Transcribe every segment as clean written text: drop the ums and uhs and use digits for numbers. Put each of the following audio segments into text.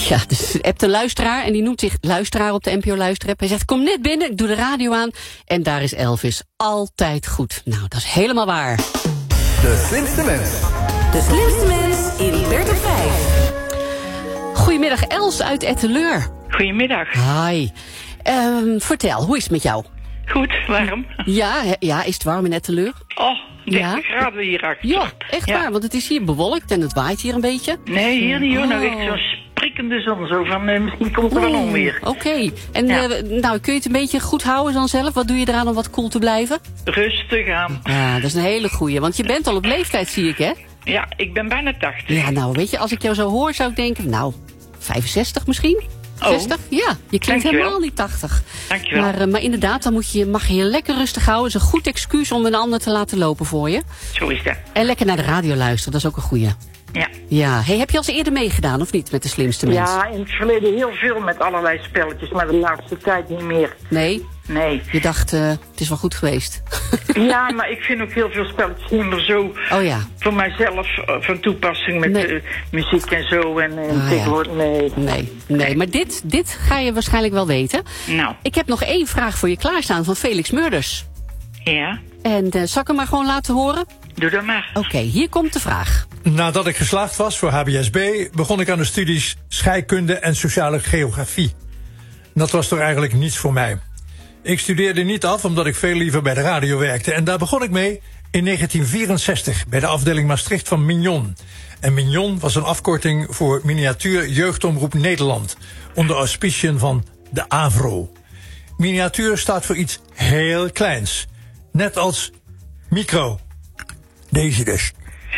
Ja, dus appt een luisteraar en die noemt zich luisteraar op de NPO Luisterapp. Hij zegt, kom net binnen, ik doe de radio aan. En daar is Elvis altijd goed. Nou, dat is helemaal waar. De slimste mens. De slimste mens in Bert op 5. Goedemiddag, Els uit Etteleur. Goedemiddag. Hi. Vertel, hoe is het met jou? Goed, warm. Ja, is het warm in Etteleur? Oh, 30 Ja. graden hierachter. Ja, echt waar, want het is hier bewolkt en het waait hier een beetje. Nee, hier niet hoor. Oh. Nou, echt zo'n prikkende zon. Zo van, misschien komt er wel onweer. Oké. En Ja. nou, kun je het een beetje goed houden dan zelf? Wat doe je eraan om wat koel te blijven? Rustig aan. Ja, dat is een hele goeie. Want je bent al op leeftijd, zie ik, hè? Ja, ik ben bijna 80. Ja, nou, weet je, als ik jou zo hoor, zou ik denken, nou, 65 misschien? 60? Ja, je klinkt Dankjewel. helemaal niet 80. Dankjewel. Maar inderdaad, dan mag je je lekker rustig houden. Het is een goed excuus om een ander te laten lopen voor je. Zo is dat. En lekker naar de radio luisteren, dat is ook een goeie. Ja. Ja, hey, heb je al eens eerder meegedaan of niet met de slimste mens? Ja, in het verleden heel veel met allerlei spelletjes, maar de laatste tijd niet meer. Nee? Nee. Je dacht, het is wel goed geweest. Ja, maar ik vind ook heel veel spelletjes niet meer zo Oh ja. voor mijzelf van toepassing met Nee. muziek en zo. En ja. tegenwoordig, Nee, maar dit ga je waarschijnlijk wel weten. Nou, Ik heb nog 1 vraag voor je klaarstaan van Felix Murders. ja, En zal ik hem maar gewoon laten horen? doe dat maar. Oké, hier komt de vraag. Nadat ik geslaagd was voor HBSB, begon ik aan de studies scheikunde en sociale geografie. Dat was toch eigenlijk niets voor mij. Ik studeerde niet af omdat ik veel liever bij de radio werkte. En daar begon ik mee in 1964 bij de afdeling Maastricht van Mignon. En Mignon was een afkorting voor Miniatuur Jeugdomroep Nederland, onder auspiciën van de AVRO. Miniatuur staat voor iets heel kleins. Net als micro. Deze dus.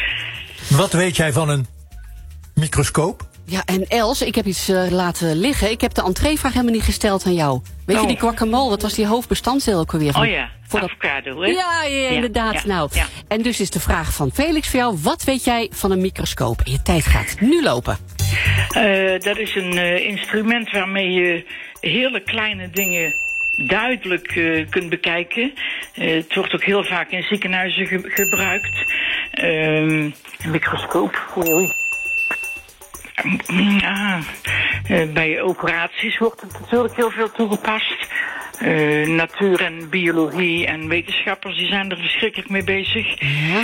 Wat weet jij van een microscoop? Ja, en Els, ik heb iets laten liggen. Ik heb de entreevraag helemaal niet gesteld aan jou. Weet je, Oh. die guacamole, wat was die hoofdbestanddeel ook alweer van? Oh ja, voor dat- avocado, hè? Ja, inderdaad. ja, Nou, ja. en dus is de vraag van Felix voor jou. Wat weet jij van een microscoop? En je tijd gaat nu lopen. Dat is een instrument waarmee je hele kleine dingen duidelijk kunt bekijken. Het wordt ook heel vaak in ziekenhuizen gebruikt. Een microscoop. Oei. Bij operaties wordt het natuurlijk heel veel toegepast. Natuur en biologie en wetenschappers die zijn er verschrikkelijk mee bezig. Ja.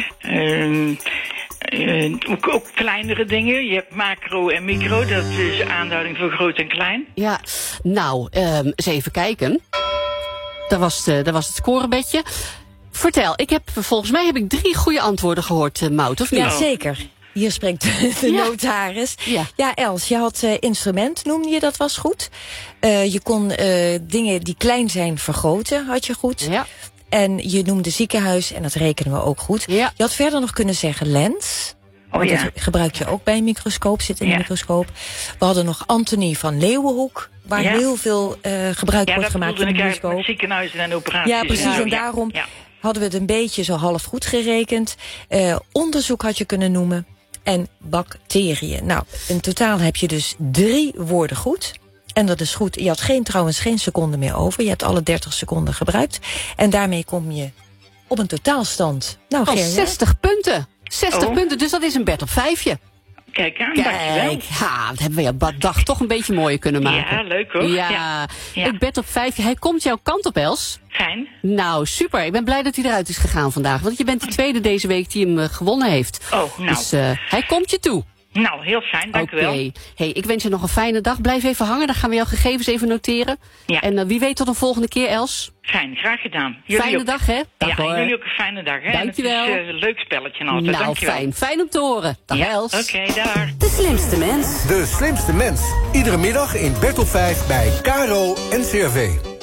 Ook kleinere dingen. Je hebt macro en micro. Dat is aanduiding voor groot en klein. Ja, nou, eens even kijken. Dat was het scorebedje. Vertel, volgens mij heb ik 3 goede antwoorden gehoord, Maud, of niet? Ja, zeker. Hier spreekt de Ja. notaris. Ja. Ja, Els, je had instrument, noemde je, dat was goed. Je kon dingen die klein zijn vergroten, had je goed. Ja. En je noemde ziekenhuis, en dat rekenen we ook goed. Ja. Je had verder nog kunnen zeggen lens. Want ja. dat gebruik je ook bij een microscoop, zit in Ja. een microscoop. We hadden nog Anthony van Leeuwenhoek, waar Ja. heel veel gebruik Ja, wordt dat gemaakt bedoelde in ik de eigenlijk microscoop. met ziekenhuizen en operaties. Ja, precies. En daarom Ja. hadden we het een beetje zo half goed gerekend. Onderzoek had je kunnen noemen. En bacteriën. Nou, in totaal heb je dus 3 woorden goed. En dat is goed. Je had trouwens geen seconde meer over. Je hebt alle 30 seconden gebruikt. En daarmee kom je op een totaalstand. Nou, Van Gerja. 60 punten. 60 Oh. punten, dus dat is een Bert op 5'je. Kijk aan, dankjewel. Kijk, ja, dat hebben we jouw dag toch een beetje mooier kunnen maken. Ja, leuk hoor. Ja, Ja. het Bert op 5'je. Hij komt jouw kant op, Els. Fijn. Nou, super. Ik ben blij dat hij eruit is gegaan vandaag. Want je bent de tweede deze week die hem gewonnen heeft. Oh, nou. Dus hij komt je toe. Nou, heel fijn, dank u wel. Oké. Hey, ik wens je nog een fijne dag. Blijf even hangen, dan gaan we jouw gegevens even noteren. Ja. En wie weet tot een volgende keer, Els. Fijn, graag gedaan. Jullie Fijne ook. dag, hè? Dag, Ja, hoor. en jullie ook een fijne dag, hè? Dankjewel. En het is een leuk spelletje altijd, Nou, dankjewel. fijn. Fijn om te horen. Dag, Ja, Els. oké, daar. De slimste mens. De slimste mens. Iedere middag in Bert op 5 bij KRO en CRV.